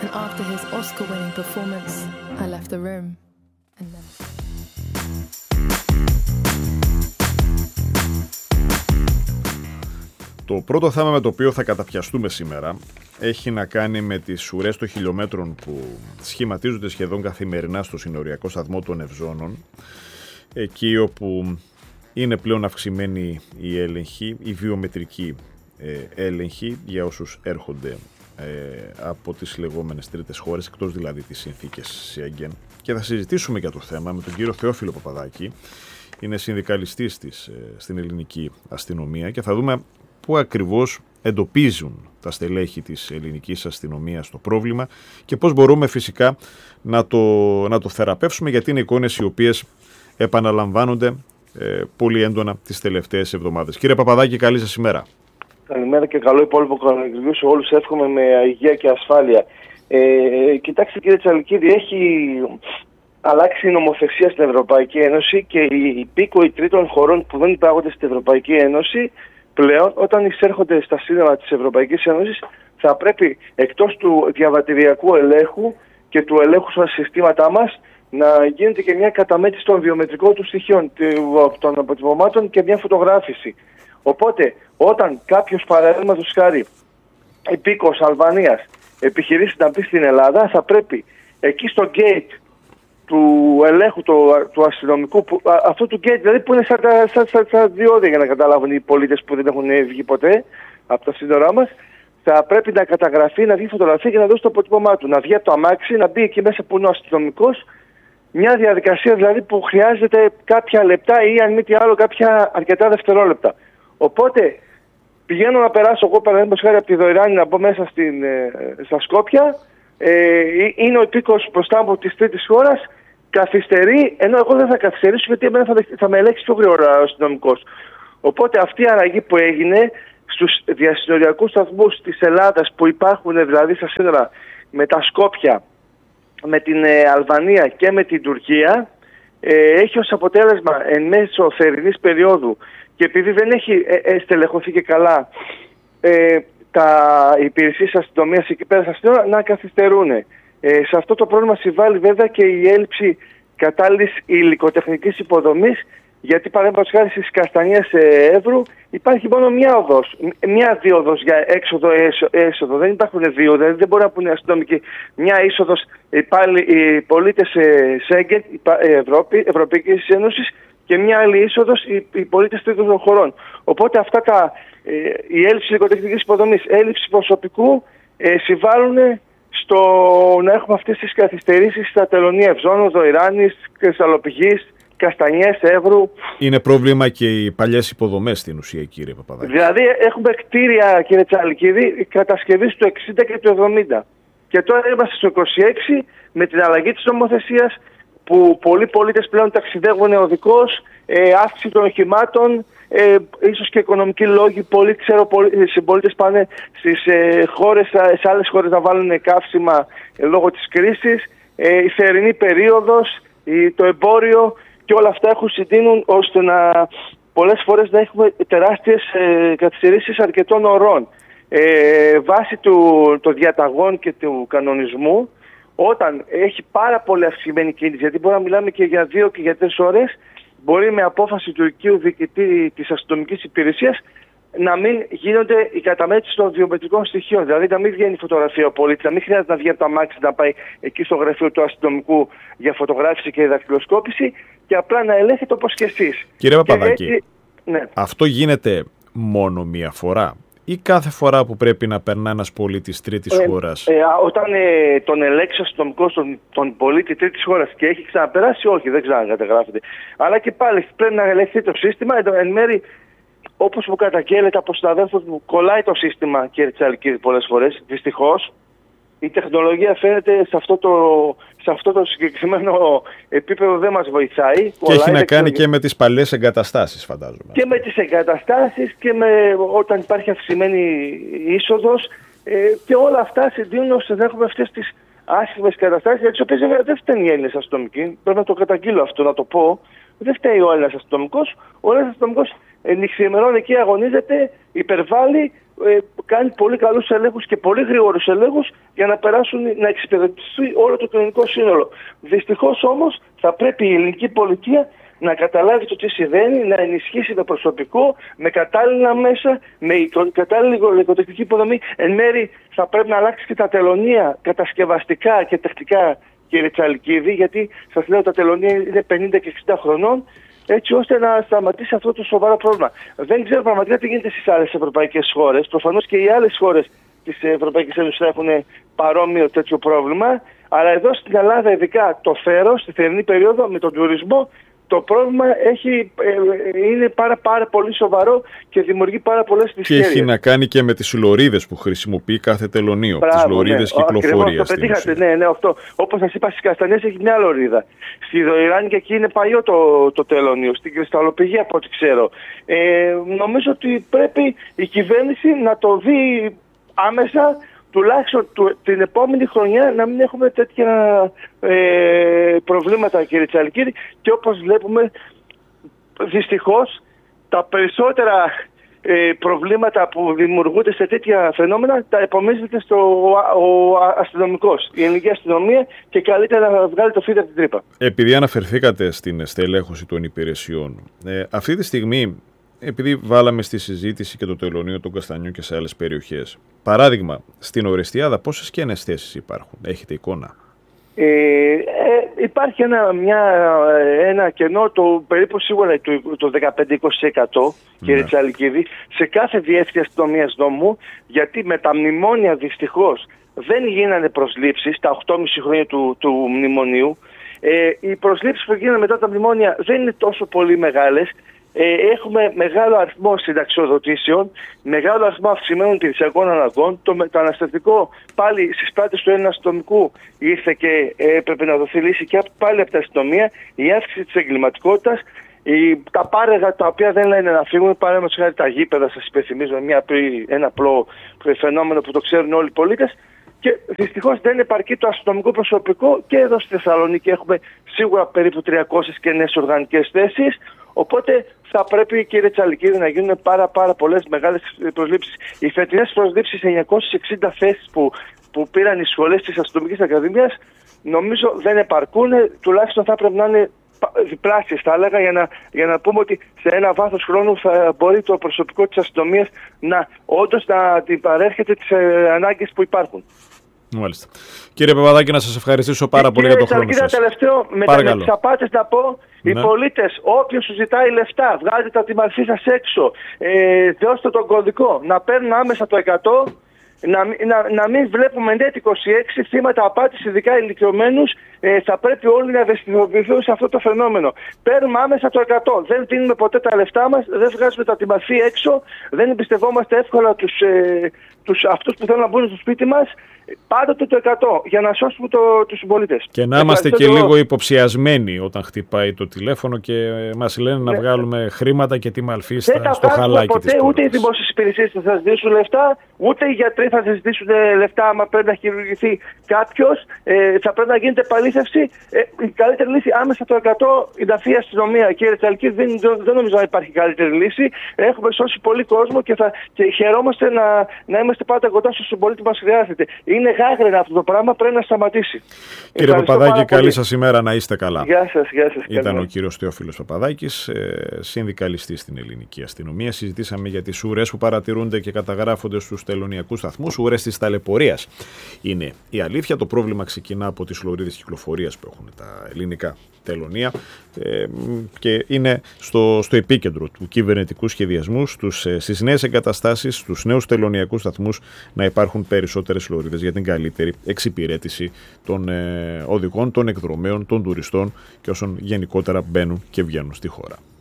And after his Oscar-winning performance, I left the room. And then... Το πρώτο θέμα με το οποίο θα καταπιαστούμε σήμερα έχει να κάνει με τις ουρές των χιλιόμετρων που σχηματίζονται σχεδόν καθημερινά στο συνοριακό σταθμό των Ευζώνων, εκεί όπου είναι πλέον αυξημένη η έλεγχη, η βιομετρική έλεγχη για όσους έρχονται από τις λεγόμενες τρίτες χώρες, εκτός δηλαδή τις συνθήκες Σέγγεν. Και θα συζητήσουμε για το θέμα με τον κύριο Θεόφιλο Παπαδάκη, είναι συνδικαλιστής στην ελληνική αστυνομία, και θα δούμε πού ακριβώς εντοπίζουν τα στελέχη της ελληνικής αστυνομίας το πρόβλημα και πώς μπορούμε φυσικά να το θεραπεύσουμε, γιατί είναι εικόνες οι οποίες επαναλαμβάνονται πολύ έντονα τις τελευταίες εβδομάδες. Κύριε Παπαδάκη, καλή σας ημέρα. Καλημέρα και καλό υπόλοιπο χρονολογίου σε όλους. Εύχομαι με υγεία και ασφάλεια. Κοιτάξτε κύριε Τσαλικίδη, έχει αλλάξει η νομοθεσία στην Ευρωπαϊκή Ένωση και οι υπήκοοι τρίτων χωρών που δεν υπάγονται στην Ευρωπαϊκή Ένωση πλέον, όταν εισέρχονται στα σύνορα της Ευρωπαϊκής Ένωσης, θα πρέπει εκτός του διαβατηριακού ελέγχου και του ελέγχου στα συστήματά μας να γίνεται και μια καταμέτρηση των βιομετρικών του στοιχείων, των αποτυπωμάτων και μια φωτογράφηση. Οπότε, όταν κάποιος, παραδείγματος χάρη, υπήκοος Αλβανίας επιχειρήσει να μπει στην Ελλάδα, θα πρέπει εκεί στο gate του ελέγχου του αστυνομικού, αυτό του gate δηλαδή που είναι σαν διόδια, για να καταλάβουν οι πολίτες που δεν έχουν βγει ποτέ από τα σύνορά μας, θα πρέπει να καταγραφεί, να βγει φωτογραφία και να δώσει το αποτύπωμά του, να βγει από το αμάξι, να μπει εκεί μέσα που είναι ο αστυνομικός. Μια διαδικασία δηλαδή που χρειάζεται κάποια λεπτά ή αν μη τι άλλο κάποια αρκετά δευτερόλεπτα. Οπότε πηγαίνω να περάσω εγώ, παραδείγματος χάρη, από τη Δοϊράνη να μπω μέσα στα Σκόπια. Είναι ο υπήκοος μπροστά από της τρίτης χώρας, καθυστερεί, ενώ εγώ δεν θα καθυστερήσω γιατί εμένα θα με ελέγξει πιο γρήγορα ο αστυνομικός. Οπότε αυτή η αλλαγή που έγινε στους διασυνοριακούς σταθμούς της Ελλάδας που υπάρχουν δηλαδή στα σύνορα με τα Σκόπια, με την Αλβανία και με την Τουρκία, έχει ως αποτέλεσμα εν μέσω θερινής περίοδου, και επειδή δεν έχει στελεχωθεί και καλά οι υπηρεσίες αστυνομίας εκεί πέρα στα σύνορα, να καθυστερούν. Σε αυτό το πρόβλημα συμβάλλει βέβαια και η έλλειψη κατάλληλης υλικοτεχνικής υποδομής, γιατί παραδείγματος χάρη στις Καστανιές Εύρου υπάρχει μόνο μια δίωδος για έξοδο-έσοδο. Δεν υπάρχουν δύο, δηλαδή δεν μπορεί να πούνε αστυνομικοί μια είσοδος οι πολίτες Σέγγεν, Ευρωπαϊκής Ένωσης, και μια άλλη είσοδος οι πολίτες τρίτων χωρών. Οπότε η έλλειψη υλικοτεχνικής υποδομής, έλλειψη προσωπικού συμβάλλουν στο να έχουμε αυτές τις καθυστερήσεις στα τελωνία Ευζώνου, Δοϊράνης, Κρυσταλλοπηγής, Καστανιές, Εύρου. Είναι πρόβλημα και οι παλιές υποδομές στην ουσία, κύριε Παπαδάκη. Δηλαδή έχουμε κτίρια, κύριε Τσαλικίδη, κατασκευής του 60 και του 70. Και τώρα είμαστε στο 26 με την αλλαγή της νομοθεσίας, που πολλοί πολίτες πλέον ταξιδεύουν οδικώς, αύξηση των οχημάτων, ίσως και οικονομικοί λόγοι. Πολλοί συμπολίτες πάνε σε άλλες χώρες να βάλουν καύσιμα λόγω της κρίσης. Η θερινή περίοδος, το εμπόριο και όλα αυτά συντείνουν ώστε πολλές φορές να έχουμε τεράστιες καθυστερήσεις αρκετών ωρών. Βάσει των διαταγών και του κανονισμού, όταν έχει πάρα πολύ αυξημένη κίνηση, γιατί μπορεί να μιλάμε και για 2 και για 3 ώρες, μπορεί με απόφαση του οικείου διοικητή της αστυνομικής υπηρεσίας να μην γίνονται οι καταμέτρηση των βιομετρικών στοιχείων. Δηλαδή να μην βγαίνει φωτογραφία ο πολίτης, να μην χρειάζεται να βγει από το αμάξι να πάει εκεί στο γραφείο του αστυνομικού για φωτογράφηση και δακτυλοσκόπηση, και απλά να ελέγχεται όπως και εσείς. Κύριε Παπαδάκη, ναι. Αυτό γίνεται μόνο μία φορά ή κάθε φορά που πρέπει να περνά ένας πολίτης τρίτης χώρας? Όταν τον ελέγξει αστυνομικός τον πολίτη τρίτης χώρας και έχει ξαναπεράσει, όχι, δεν ξανακαταγράφεται. Αλλά και πάλι πρέπει να ελεγχθεί το σύστημα. Εν μέρει, όπως μου καταγγέλλεται από συναδέλφους μου, κολλάει το σύστημα, κύριε Τσαλικίδη, πολλές φορές. Δυστυχώς η τεχνολογία φαίνεται σε αυτό το συγκεκριμένο επίπεδο δεν μας βοηθάει. Και έχει να κάνει και με τις παλιές εγκαταστάσεις, φαντάζομαι. Και με τις εγκαταστάσεις και όταν υπάρχει αυξημένη είσοδος, και όλα αυτά συντείνουν ώστε να έχουμε αυτές τις άσχημες καταστάσεις, για τις οποίες δεν φταίνει οι Έλληνες αστυνομικοί. Πρέπει να το καταγγείλω αυτό, να το πω. Δεν φταίει ο Έλληνας αστυνομικός. Ο Έλληνας αστυνομικός νυχθημερών εκεί αγωνίζεται, υπερβάλλει, κάνει πολύ καλούς ελέγχους και πολύ γρήγορους ελέγχους για να περάσουν, να εξυπηρετηθεί όλο το κοινωνικό σύνολο. Δυστυχώς όμως θα πρέπει η ελληνική πολιτεία να καταλάβει το τι συμβαίνει, να ενισχύσει το προσωπικό με κατάλληλα μέσα, με κατάλληλη υλικοτεχνική υποδομή. Εν μέρει θα πρέπει να αλλάξει και τα τελωνεία κατασκευαστικά και τεχνικά, κύριε Τσαλκίδη, γιατί σας λέω τα τελωνεία είναι 50 και 60 χρονών, έτσι ώστε να σταματήσει αυτό το σοβαρό πρόβλημα. Δεν ξέρω πραγματικά τι γίνεται στις άλλες ευρωπαϊκές χώρες. Προφανώς και οι άλλες χώρες της Ευρωπαϊκής Ένωσης έχουν παρόμοιο τέτοιο πρόβλημα, αλλά εδώ στην Ελλάδα, ειδικά το φέρος, στη θερινή περίοδο με τον τουρισμό, το πρόβλημα είναι πάρα πολύ σοβαρό και δημιουργεί πάρα πολλές δυσχέρειες. Και έχει να κάνει και με τις λωρίδες που χρησιμοποιεί κάθε τελωνείο. Τις λωρίδες κυκλοφορίας. Το πετύχατε, ναι, αυτό. Όπως σας είπα, στις Καστανιές έχει μια λωρίδα. Στη Δωηράνη και εκεί είναι παλιό το τελωνείο. Στην Κρυσταλλοπηγή, από ό,τι ξέρω. Νομίζω ότι πρέπει η κυβέρνηση να το δει άμεσα, τουλάχιστον την επόμενη χρονιά, να μην έχουμε τέτοια προβλήματα, κύριε Τσαλκίδη. Και όπως βλέπουμε, δυστυχώς, τα περισσότερα προβλήματα που δημιουργούνται σε τέτοια φαινόμενα τα επομίζεται ο αστυνομικός, η ελληνική αστυνομία, και καλύτερα να βγάλει το φίδι από την τρύπα. Επειδή αναφερθήκατε στην στελέχωση των υπηρεσιών, αυτή τη στιγμή, επειδή βάλαμε στη συζήτηση και το τελωνείο των Καστανιών και σε άλλες περιοχές, παράδειγμα, στην Ορεστιάδα πόσες κενές θέσεις υπάρχουν, έχετε εικόνα? Υπάρχει ένα κενό περίπου σίγουρα το 15-20%, κύριε Τσαλκίδη, σε κάθε διεύθυνση αστυνομίας νομού, γιατί με τα μνημόνια δυστυχώς δεν γίνανε προσλήψεις τα 8,5 χρόνια του μνημονίου. Οι προσλήψεις που γίνανε μετά τα μνημόνια δεν είναι τόσο πολύ μεγάλες. Έχουμε μεγάλο αριθμό συνταξιοδοτήσεων, μεγάλο αριθμό αυξημένων υπηρεσιακών αναγκών. Το μεταναστευτικό πάλι στις πλάτες του Έλληνα αστυνομικού ήρθε και έπρεπε να δοθεί λύση και πάλι από την αστυνομία. Η αύξηση της εγκληματικότητας, τα πάρεγα τα οποία δεν λένε να φύγουν, παραδείγματος χάρη τα γήπεδα, σας υπενθυμίζω, ένα απλό φαινόμενο που το ξέρουν όλοι οι πολίτες. Και δυστυχώς δεν επαρκεί το αστυνομικό προσωπικό, και εδώ στη Θεσσαλονίκη έχουμε σίγουρα περίπου 300 κενές οργανικές θέσεις. Οπότε θα πρέπει, κύριε Τσαλκίδη, να γίνουν πάρα πολλές μεγάλες προσλήψεις. Οι φετινές προσλήψεις, 960 θέσεις που πήραν οι σχολές της Αστυνομικής Ακαδημίας, νομίζω δεν επαρκούν. Τουλάχιστον θα πρέπει να είναι διπλάσιες, θα έλεγα, για να πούμε ότι σε ένα βάθος χρόνου θα μπορεί το προσωπικό της αστυνομίας όντως να αντιπαρέρχεται τις ανάγκες που υπάρχουν. Μάλιστα. Κύριε Παπαδάκη, να σας ευχαριστήσω πάρα πολύ για τον χρόνο σας. Τελευταίο, με τις απάτες να πω, οι πολίτες, όποιος σου ζητάει λεφτά, βγάλετε τη μαρφή σας έξω, δώστε τον κωδικό, να παίρνουν άμεσα το 100, να μην βλέπουμε net 26 θύματα απάτης, ειδικά ηλικιωμένους. Θα πρέπει όλοι να ευαισθητοποιηθούν σε αυτό το φαινόμενο. Παίρνουμε άμεσα το 100. Δεν δίνουμε ποτέ τα λεφτά μας, δεν βγάζουμε τα τιμαθή έξω, δεν εμπιστευόμαστε εύκολα αυτούς που θέλουν να μπουν στο σπίτι μας. Πάντοτε το 100 για να σώσουμε τους συμπολίτες. Και να είμαστε και λίγο υποψιασμένοι όταν χτυπάει το τηλέφωνο και μας λένε να βγάλουμε χρήματα και τη μαλφή στο χαλάκι ποτέ, της πόλης. Ούτε οι δημόσιες υπηρεσίες θα σας ζητήσουν λεφτά, ούτε οι γιατροί θα σας ζητήσουν λεφτά άμα πρέπει να χειρουργηθεί κάποιος. Θα πρέπει να γίνεται επαλήθευση. Η καλύτερη λύση άμεσα το 100 η ταφή αστυνομία. Κύριε Τσαλκίδη, δεν νομίζω να υπάρχει καλύτερη λύση. Έχουμε σώσει πολύ κόσμο και χαιρόμαστε να είμαστε πάντα κοντά στον συμπολίτη που μας χρειάζεται. Είναι γάγραινα αυτό το πράγμα, πρέπει να σταματήσει. Κύριε Παπαδάκη, καλή σας ημέρα, να είστε καλά. Γεια σας. Ήταν ο κύριος Θεόφιλος Παπαδάκης, συνδικαλιστής στην ελληνική αστυνομία. Συζητήσαμε για τις ουρές που παρατηρούνται και καταγράφονται στους τελωνειακούς σταθμούς, ουρές της ταλαιπωρίας. Είναι η αλήθεια. Το πρόβλημα ξεκινά από τις λωρίδες κυκλοφορίας που έχουν τα ελληνικά τελωνεία και είναι στο επίκεντρο του κυβερνητικού σχεδιασμού στις νέες εγκαταστάσεις, στους νέους τελωνειακούς σταθμούς να υπάρχουν περισσότερες λωρίδες για την καλύτερη εξυπηρέτηση των οδηγών, των εκδρομέων, των τουριστών και όσων γενικότερα μπαίνουν και βγαίνουν στη χώρα.